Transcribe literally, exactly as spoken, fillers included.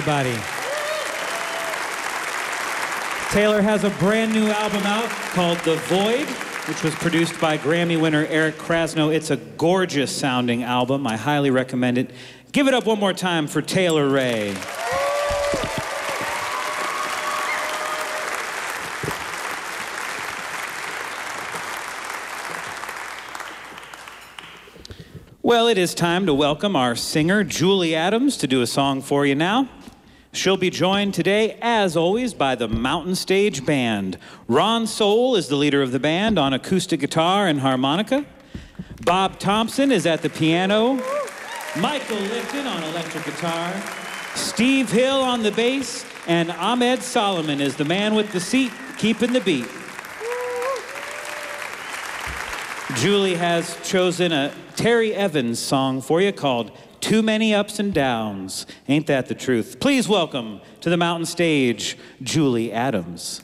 everybody. Taylor has a brand new album out called The Void, which was produced by Grammy winner Eric Krasno. It's a gorgeous sounding album. I highly recommend it. Give it up one more time for Taylor Ray. Well, it is time to welcome our singer, Julie Adams, to do a song for you now. She'll be joined today, as always, by the Mountain Stage Band. Ron Soul is the leader of the band on acoustic guitar and harmonica. Bob Thompson is at the piano. Michael Lipton on electric guitar. Steve Hill on the bass. And Ahmed Solomon is the man with the seat, keeping the beat. Julie has chosen a Terry Evans song for you called Too Many Ups and Downs. Ain't that the truth? Please welcome to the Mountain Stage, Julie Adams.